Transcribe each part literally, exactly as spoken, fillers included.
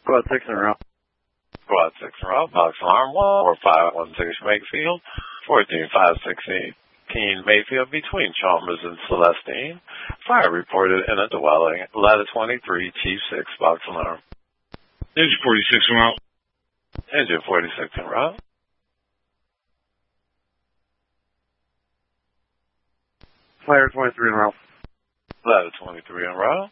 Squad six in a row. Squad six in a row. Box alarm one four five one six Mayfield. fourteen five sixteen Mayfield between Chalmers and Celestine. Fire reported in a dwelling. Ladder twenty-three, Chief six, box alarm. Engine forty-six en route. Engine forty-six en route. Fire twenty-three in a row. Ladder twenty-three en route.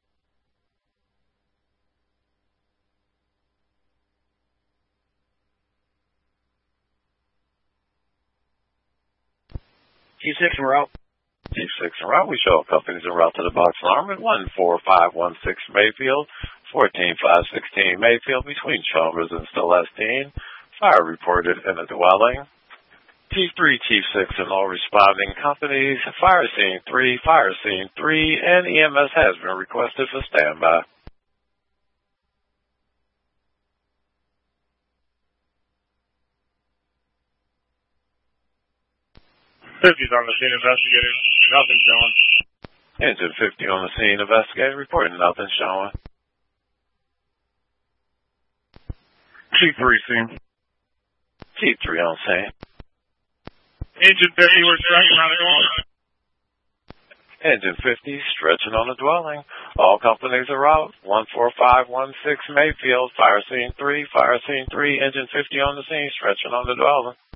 Chief six en route. Chief six en route. We show companies en route to the box alarm at one four five one six Mayfield, fourteen five sixteen Mayfield between Chalmers and Celestine. Fire reported in a dwelling. Chief three, Chief six, and all responding companies. Fire scene three, fire scene three, and E M S has been requested for standby. fifty's on the scene investigating. Nothing showing. Engine fifty on the scene investigating. Reporting nothing showing. Chief three scene. Chief three on scene. Engine fifty, we're stretching around the corner. Engine fifty, stretching on the dwelling. All companies are out. one four five one six Mayfield, fire scene three, fire scene three, engine fifty on the scene, stretching on the dwelling.